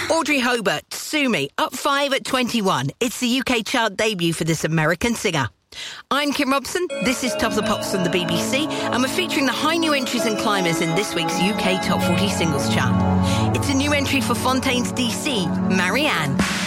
Audrey Hobart, Sue Me, up 5 at 21. It's the UK chart debut for this American singer. I'm Kim Robson. This is Top of the Pops from the BBC, and we're featuring the high new entries and climbers in this week's UK Top 40 Singles Chart. It's a new entry for Fontaine's DC, Marianne.